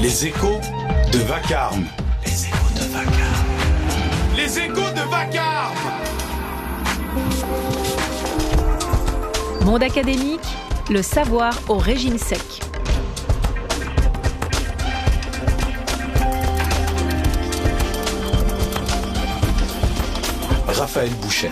Les échos de Vacarme. Les échos de Vacarme. Les échos de Vacarme. Monde académique, le savoir au régime sec. Raphaël Bouchet.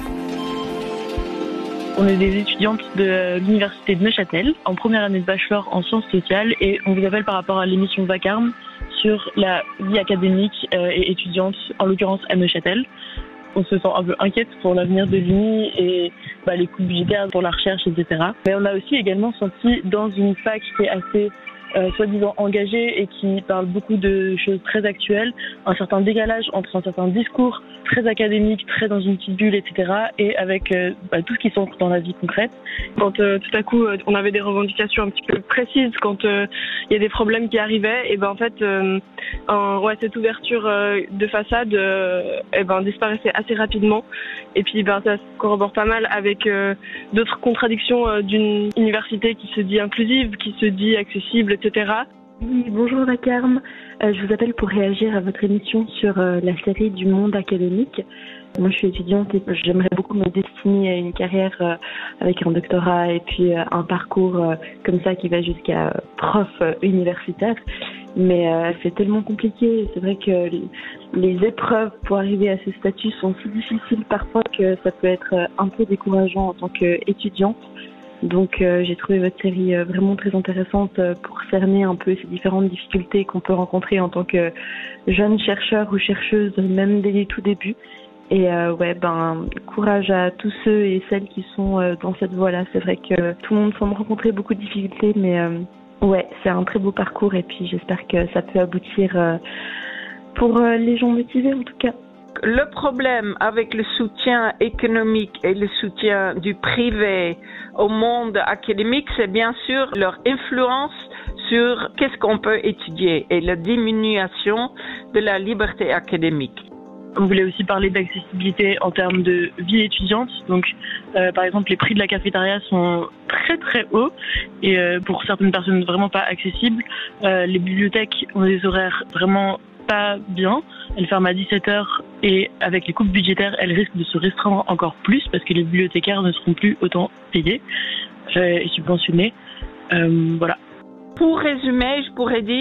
On est des étudiantes de l'université de Neuchâtel, en première année de bachelor en sciences sociales, et on vous appelle par rapport à l'émission Vacarme sur la vie académique et étudiante, en l'occurrence à Neuchâtel. On se sent un peu inquiète pour l'avenir de l'Uni et les coûts budgétaires pour la recherche, etc. Mais on a aussi également senti dans une fac qui est assez soi-disant engagée et qui parle beaucoup de choses très actuelles, un certain décalage entre un certain discours très académique, très dans une petite bulle, etc. et avec tout ce qui s'ancre dans la vie concrète. Quand tout à coup on avait des revendications un petit peu précises, quand il y a des problèmes qui arrivaient, et en fait cette ouverture de façade disparaissait assez rapidement. Et puis ça se corrobore pas mal avec d'autres contradictions d'une université qui se dit inclusive, qui se dit accessible, etc. Oui, bonjour Vacarme. Je vous appelle pour réagir à votre émission sur la série du monde académique. Moi, je suis étudiante et j'aimerais beaucoup me destiner à une carrière avec un doctorat et puis un parcours comme ça qui va jusqu'à prof universitaire. Mais c'est tellement compliqué. C'est vrai que les épreuves pour arriver à ce statut sont si difficiles parfois que ça peut être un peu décourageant en tant qu'étudiante. Donc j'ai trouvé votre série vraiment très intéressante pour cerner un peu ces différentes difficultés qu'on peut rencontrer en tant que jeune chercheur ou chercheuse, même dès les tout débuts. Et courage à tous ceux et celles qui sont dans cette voie-là. C'est vrai que tout le monde semble rencontrer beaucoup de difficultés, mais c'est un très beau parcours et puis j'espère que ça peut aboutir pour les gens motivés en tout cas. Le problème avec le soutien économique et le soutien du privé au monde académique, c'est bien sûr leur influence sur qu'est-ce qu'on peut étudier et la diminution de la liberté académique. On voulait aussi parler d'accessibilité en termes de vie étudiante. Donc, par exemple, les prix de la cafétéria sont très très hauts et pour certaines personnes vraiment pas accessibles. Les bibliothèques ont des horaires vraiment pas bien. Elles ferment à 17h et avec les coupes budgétaires, elles risquent de se restreindre encore plus parce que les bibliothécaires ne seront plus autant payés et subventionnés. Voilà. Pour résumer, je pourrais dire